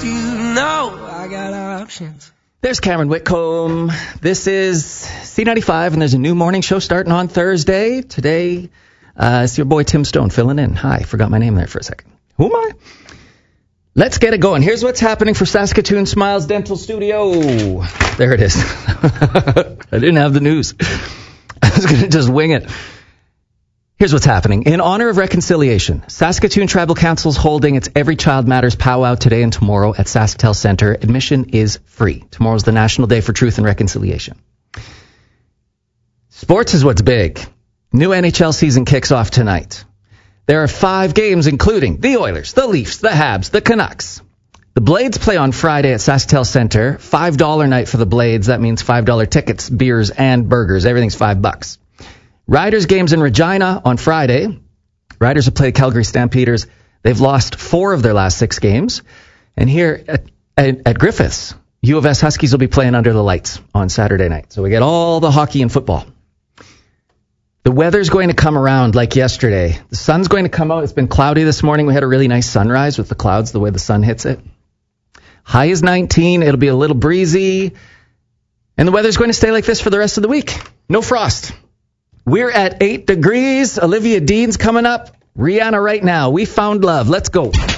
you know I got options. There's Cameron Whitcomb. This is C95, and there's a new morning show starting on Thursday. Today, it's your boy Tim Stone filling in. Hi, forgot my name there for a second. Who am I? Let's get it going. Here's what's happening for Saskatoon Smiles Dental Studio. There it is. I didn't have the news. I was going to just wing it. Here's what's happening. In honor of reconciliation, Saskatoon Tribal Council is holding its Every Child Matters powwow today and tomorrow at SaskTel Centre. Admission is free. Tomorrow's the National Day for Truth and Reconciliation. Sports is what's big. New NHL season kicks off tonight. There are 5 games, including the Oilers, the Leafs, the Habs, the Canucks. The Blades play on Friday at SaskTel Centre. $5 night for the Blades. That means $5 tickets, beers, and burgers. Everything's $5. Riders games in Regina on Friday. Riders have played Calgary Stampeders. They've lost 4 of their last 6 games. And here at Griffiths, U of S Huskies will be playing under the lights on Saturday night. So we get all the hockey and football. The weather's going to come around like yesterday. The sun's going to come out. It's been cloudy this morning. We had a really nice sunrise with the clouds, the way the sun hits it. High is 19. It'll be a little breezy. And the weather's going to stay like this for the rest of the week. No frost. We're at 8 degrees. Olivia Dean's coming up. Rihanna right now. We found love. Let's go.